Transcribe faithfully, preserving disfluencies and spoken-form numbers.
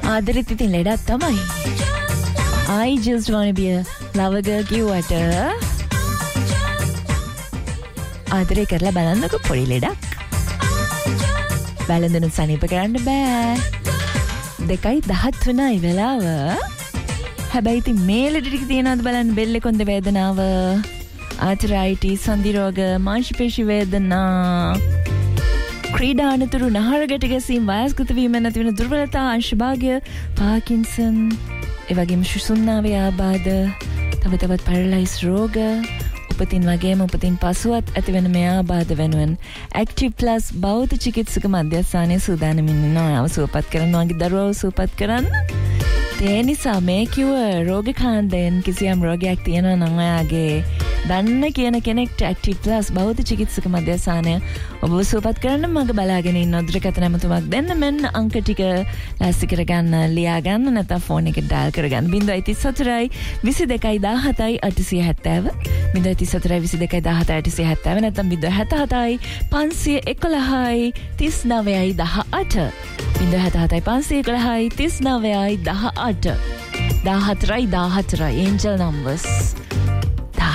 ආදරෙත් ඉතින් ලෙඩක් තමයි. I just wanna be a lover girl කිව්වට ආදරේ කරලා බලන්නකො පොඩි ලෙඩක්. බැලඳුණු සනීප කරන්න බෑ. දෙකයි දහතුනයි වෙලාව. හැබැයි ඉතින් මේ ලෙඩ ටික තියනවාද බලන්න බෙල්ලේ කොන්ද වේදනාව, ආතරයිටිස්, සන්ධි රෝග, මාංශපේශි වේදනා, ක්‍රීඩා අනතුරු, නහරගට ගැසීම්, වයස්ගත වීම නැති වෙන දුර්වලතා, අංශභාගය, පාකින්සන්, ඒ වගේම සුසුම්නාවේ ආබාධ, තව තවත් පැරලයිස් රෝග, උපතින් වගේම උපතින් පසුවත් ඇතිවෙන මේ ආබාධ වෙනුවෙන් ඇක්ටිව් ප්ලස් බෞද්ධ චිකිත්සක මධ්‍යස්ථානයේ සූදානමින් ඉන්නවා. සුවපත් කරන්න වගේ දරුවව සුවපත් කරන්න. ඒ නිසා මේ කිව්ව රෝග කාණ්ඩයෙන් කිසියම් රෝගයක් තියෙනවා නම් ඔයාගේ දන්න කියන කෙනෙක්ට ඇක්ටිව් ප්ලස් බෞද්ධ චිකිත්සක මධ්‍යස්ථානය ඔබ සුවපත් කරන්න මග බලාගෙන ඉන්න. දුරකථන නැමතුමක් දෙන්න, මෙන්න අංක ටික ලෑස්ති කරගන්න, ලියා ගන්න, නැත්නම් ෆෝන් එකේ ඩයල් කරගන්න. ज़ीरो तीस सत्रह बीस दो सौ दस आठ सौ सत्तर ज़ीरो तीस सत्रह बीस दो सौ दस आठ सौ सत्तर නැත්නම් ज़ीरो सात सात पाँच एक एक तीस नौ दस आठ ज़ीरो सात सात पाँच एक एक तीस नौ दस आठ दस हतरයි දහ හතරයි Angel numbers